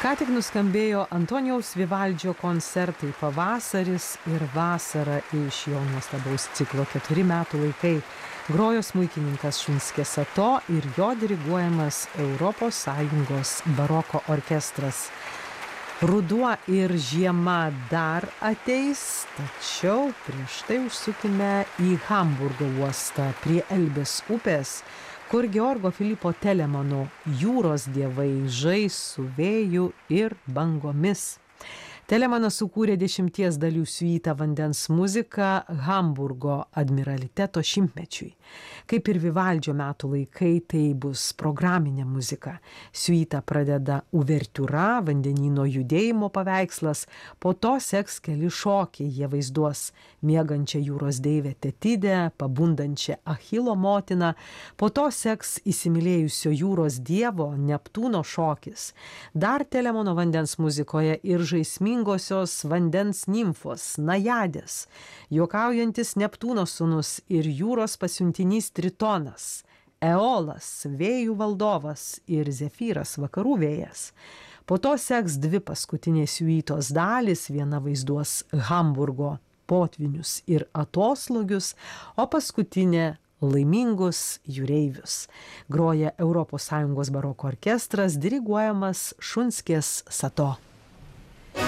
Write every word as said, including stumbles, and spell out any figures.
Ką tik nuskambėjo Antonijaus Vivaldžio koncertai Pavasaris ir vasara iš jo nuostabaus ciklo Keturi metų laikai. Grojo smuikininkas Šunskė Sato ir jo diriguojamas Europos Sąjungos baroko orkestras. Ruduo ir žiema dar ateis, tačiau prieš tai užsukime į Hamburgo uostą prie Elbės upės, kur Georgo Filipo Telemano jūros dievai žais su vėju ir bangomis. Telemanas sukūrė dešimties dalių siuitą vandens muziką Hamburgo admiraliteto šimtmečiui. Kaip ir Vivaldžio metų laikai, tai bus programinė muzika. Siuitą pradeda uvertiūra, vandenyno judėjimo paveikslas, po to seks keli šokiai, jie vaizduos miegančią jūros deivę Tetidę, pabundančią Achilo motiną, po to seks įsimylėjusio jūros dievo Neptūno šokis. Dar Telemano vandens muzikoje ir žaismingosios vandens nimfos Najadės, juokaujantis Neptūno sūnus ir jūros pasiuntinys Tritonas, Eolas, vėjų valdovas ir Zefyras, vakarų vėjas. Po to seks dvi paskutinės siuitos dalys, viena vaizduos Hamburgo potvinius ir atoslūgius, o paskutinė laimingus jūreivius. Groja Europos Sąjungos baroko orkestras, diriguojamas Šunskės Sato.